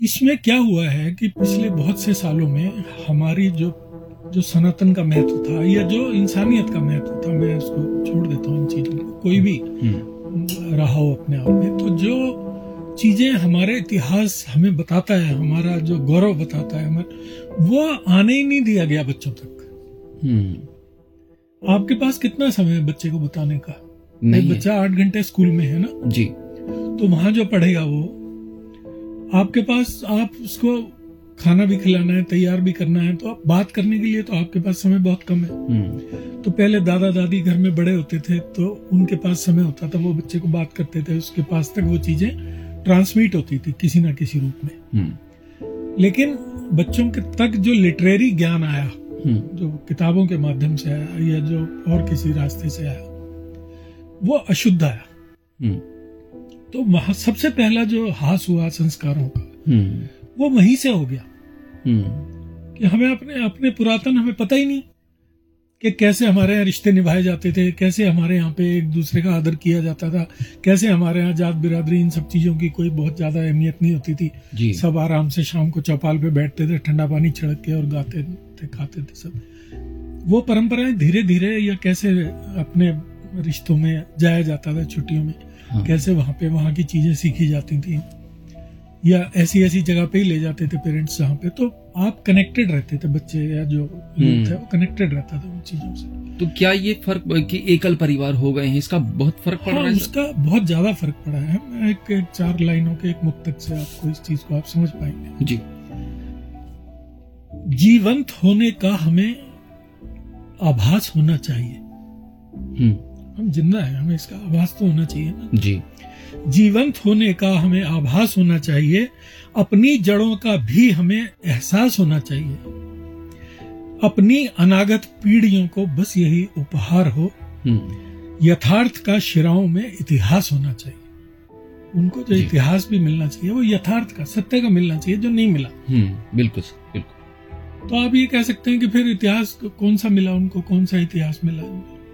इसमें क्या हुआ है कि पिछले बहुत से सालों में हमारी जो जो सनातन का महत्व था या जो इंसानियत का महत्व था, मैं उसको छोड़ देता हूँ इन चीजों को, कोई भी रहा हो अपने आप में, तो जो चीजें हमारे इतिहास हमें बताता है, हमारा जो गौरव बताता है हमें, वो आने ही नहीं दिया गया बच्चों तक। आपके पास कितना समय है बच्चे को बताने का? एक बच्चा 8 घंटे स्कूल में है ना जी, तो वहां जो पढ़ेगा वो आपके पास, आप उसको खाना भी खिलाना है, तैयार भी करना है, तो आप बात करने के लिए तो आपके पास समय बहुत कम है। तो पहले दादा दादी घर में बड़े होते थे तो उनके पास समय होता था, वो बच्चे को बात करते थे, उसके पास तक वो चीजें ट्रांसमिट होती थी किसी ना किसी रूप में। लेकिन बच्चों के तक जो लिटरेरी ज्ञान आया, जो किताबों के माध्यम से आया या जो और किसी रास्ते से आया, वो अशुद्ध आया। तो वहां सबसे पहला जो हास हुआ संस्कारों का, वो वहीं से हो गया कि हमें अपने पुरातन हमें पता ही नहीं कि कैसे हमारे यहाँ रिश्ते निभाए जाते थे, कैसे हमारे यहाँ पे एक दूसरे का आदर किया जाता था, कैसे हमारे यहाँ जात बिरादरी इन सब चीजों की कोई बहुत ज्यादा अहमियत नहीं होती थी। सब आराम से शाम को चौपाल पे बैठते थे, ठंडा पानी छिड़क के और गाते थे, खाते थे सब। वो परंपराएं धीरे धीरे या कैसे अपने रिश्तों में जाया जाता था छुट्टियों में, कैसे वहां की चीजें सीखी जाती थी, या ऐसी जगह पे ही ले जाते थे पेरेंट्स जहाँ पे, तो आप कनेक्टेड रहते थे, बच्चे या जो लोग थे वो कनेक्टेड रहता था उन चीजों से। तो क्या ये फर्क कि एकल परिवार हो गए हैं, इसका बहुत फर्क पड़ रहा है? उसका बहुत ज्यादा फर्क पड़ा है। मैं एक 4 लाइनों के एक मुक्तक से आपको इस चीज को आप समझ पाएंगे जी। जीवंत होने का हमें आभास होना चाहिए। हम जिंदा है, हमें इसका आभास तो होना चाहिए ना जी। जीवंत होने का हमें आभास होना चाहिए, अपनी जड़ों का भी हमें एहसास होना चाहिए, अपनी अनागत पीढ़ियों को बस यही उपहार हो, यथार्थ का शिराओं में इतिहास होना चाहिए। उनको जो इतिहास भी मिलना चाहिए वो यथार्थ का, सत्य का मिलना चाहिए, जो नहीं मिला। बिल्कुल बिल्कुल। तो आप ये कह सकते हैं कि फिर इतिहास कौन सा मिला उनको, कौन सा इतिहास मिला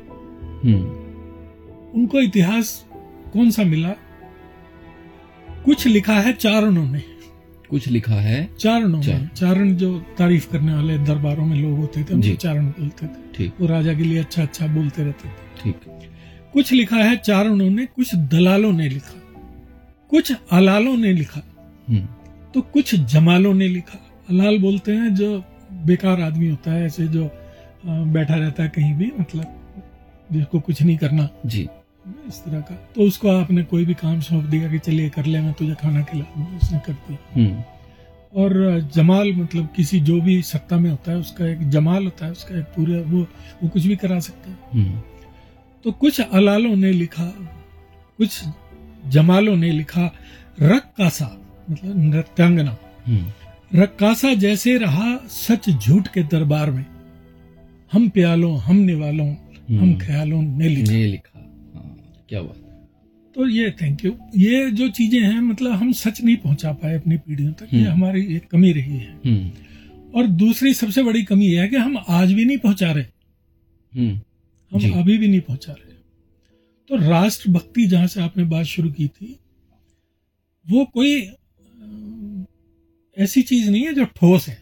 उनको? इतिहास कौन सा मिला? कुछ लिखा है चारणों ने, कुछ लिखा है चारणों में। चारण जो तारीफ करने वाले दरबारों में लोग होते थे, उनको चारण बोलते थे। ठीक। वो राजा के लिए अच्छा अच्छा बोलते रहते थे। ठीक। कुछ लिखा है चारणों ने, कुछ दलालों ने लिखा, कुछ अलालों ने लिखा, तो कुछ जमालों ने लिखा। अलाल बोलते हैं जो बेकार आदमी होता है, ऐसे जो बैठा रहता है कहीं भी, मतलब जिसको कुछ नहीं करना जी, इस तरह का। तो उसको आपने कोई भी काम सौंप दिया कि चलिए कर ले, मैं तुझे खाना खिला, उसने कर दिया। और जमाल मतलब किसी जो भी सत्ता में होता है उसका एक जमाल होता है, उसका एक पूरा वो कुछ भी करा सकता है। तो कुछ अलालों ने लिखा, कुछ जमालों ने लिखा, रक्कासा मतलब नृत्यांगना, रक्कासा जैसे रहा सच झूठ के दरबार में, हम प्यालों हम निवालों हम ख्यालों ने लिखा। क्या बात। तो ये थैंक यू, ये जो चीजें हैं मतलब हम सच नहीं पहुंचा पाए अपनी पीढ़ियों तक, ये हमारी एक कमी रही है। और दूसरी सबसे बड़ी कमी यह है कि हम आज भी नहीं पहुंचा रहे, हम अभी भी नहीं पहुंचा रहे। तो राष्ट्रभक्ति जहां से आपने बात शुरू की थी, वो कोई ऐसी चीज नहीं है जो ठोस है।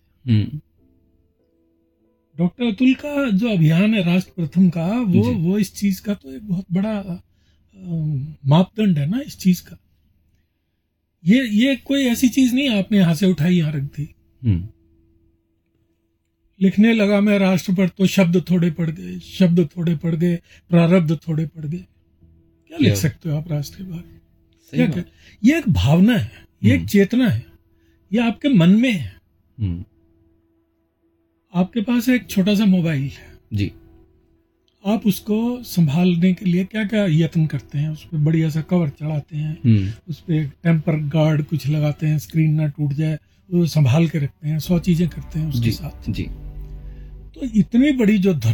डॉक्टर अतुल का जो अभियान है राष्ट्र प्रथम का, वो इस चीज का तो एक बहुत बड़ा मापदंड है ना इस चीज का। ये कोई ऐसी चीज नहीं आपने यहां से उठाई यहां रख दी। लिखने लगा मैं राष्ट्र पर तो शब्द थोड़े पड़ गए, शब्द थोड़े पड़ गए, प्रारब्ध थोड़े पड़ गए। क्या लिख सकते हो आप राष्ट्र के बारे में? ये एक भावना है, ये एक चेतना है, ये आपके मन में है। आपके पास एक छोटा सा मोबाइल है जी, आप उसको संभालने के लिए क्या क्या यत्न करते हैं, उस पर बढ़िया सा कवर चढ़ाते हैं, उस पर टेम्पर गार्ड कुछ लगाते हैं, स्क्रीन ना टूट जाए, वो संभाल के रखते हैं, 100 चीजें करते हैं उसके साथ। जी। तो इतनी बड़ी जो